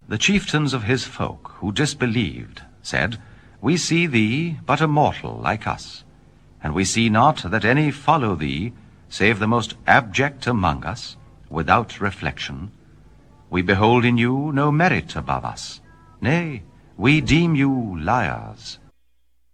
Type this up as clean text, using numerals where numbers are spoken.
The chieftains of his folk, who disbelieved, said, We see thee but a mortal like us, and we see not that any follow thee, save the most abject among us, without reflection. We behold in you no merit above us. Nay, we deem you liars.